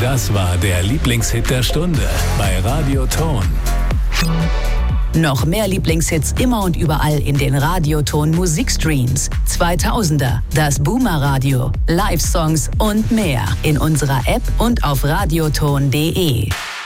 Das war der Lieblingshit der Stunde bei Radio Ton. Noch mehr Lieblingshits immer und überall in den Radioton Musikstreams. 2000er, das Boomer Radio, Live-Songs und mehr in unserer App und auf radioton.de.